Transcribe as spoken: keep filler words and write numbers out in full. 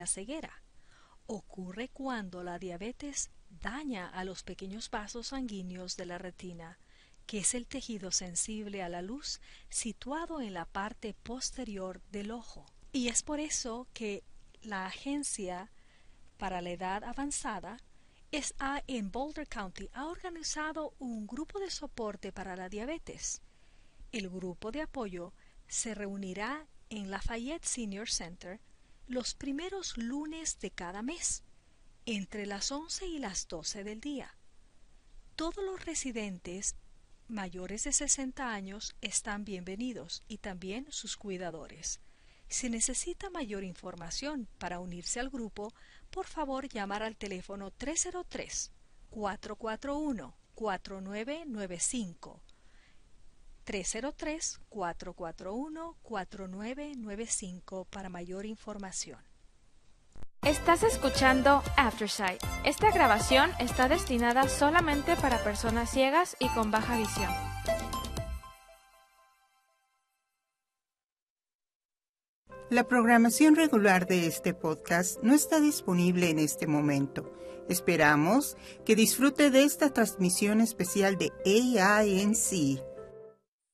la ceguera. Ocurre cuando la diabetes daña a los pequeños vasos sanguíneos de la retina, que es el tejido sensible a la luz situado en la parte posterior del ojo. Y es por eso que la Agencia para la Edad Avanzada es a, en Boulder County ha organizado un grupo de soporte para la diabetes. El grupo de apoyo se reunirá en Lafayette Senior Center los primeros lunes de cada mes, entre las once y las doce del día. Todos los residentes mayores de sesenta años están bienvenidos y también sus cuidadores. Si necesita mayor información para unirse al grupo, por favor llamar al teléfono tres cero tres, cuatro cuatro uno, cuatro nueve nueve cinco. tres cero tres, cuatro cuatro uno, cuatro nueve nueve cinco para mayor información. Estás escuchando Aftersight. Esta grabación está destinada solamente para personas ciegas y con baja visión. La programación regular de este podcast no está disponible en este momento. Esperamos que disfrute de esta transmisión especial de A I N C